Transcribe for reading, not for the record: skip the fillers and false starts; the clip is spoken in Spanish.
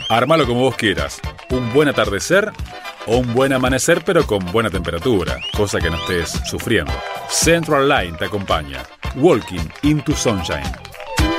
Armalo como vos quieras. Un buen atardecer o un buen amanecer, pero con buena temperatura, cosa que no estés sufriendo. Central Line te acompaña. Walking into Sunshine.